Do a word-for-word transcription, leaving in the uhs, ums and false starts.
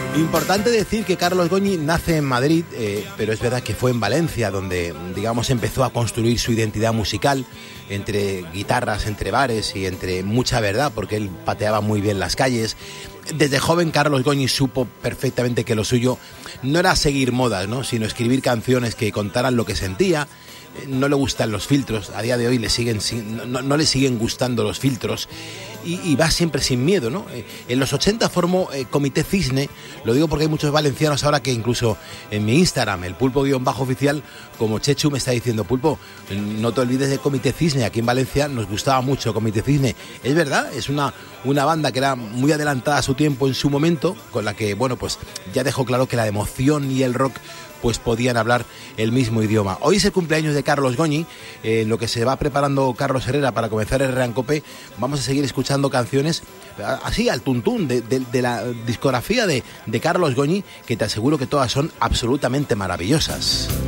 Importante decir que Carlos Goñi nace en Madrid, eh, pero es verdad que fue en Valencia donde, digamos, empezó a construir su identidad musical entre guitarras, entre bares y entre mucha verdad, porque él pateaba muy bien las calles. Desde joven Carlos Goñi supo perfectamente que lo suyo no era seguir modas, ¿no?, sino escribir canciones que contaran lo que sentía. No le gustan los filtros, a día de hoy le siguen, no, no le siguen gustando los filtros y, y va siempre sin miedo, ¿no? En los ochenta formó eh, Comité Cisne, lo digo porque hay muchos valencianos ahora que incluso en mi Instagram, el pulpo-oficial, como Chechu me está diciendo, Pulpo, no te olvides de Comité Cisne, aquí en Valencia nos gustaba mucho Comité Cisne. Es verdad, es una, una banda que era muy adelantada a su tiempo en su momento, con la que, bueno, pues ya dejó claro que la emoción y el rock pues podían hablar el mismo idioma. Hoy es el cumpleaños de Carlos Goñi, eh, en lo que se va preparando Carlos Herrera para comenzar el Herrera en Cope. Vamos a seguir escuchando canciones así al tuntún de, de, de la discografía de, de Carlos Goñi, que te aseguro que todas son absolutamente maravillosas.